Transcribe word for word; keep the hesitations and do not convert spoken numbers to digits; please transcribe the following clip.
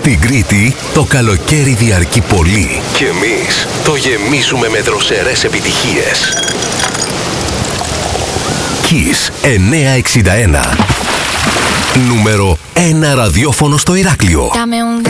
Στην Κρήτη το καλοκαίρι διαρκεί πολύ και εμείς το γεμίζουμε με δροσερές επιτυχίες. Kiss εννιακόσια εξήντα ένα. Νούμερο ένα ραδιόφωνο στο Ηράκλειο.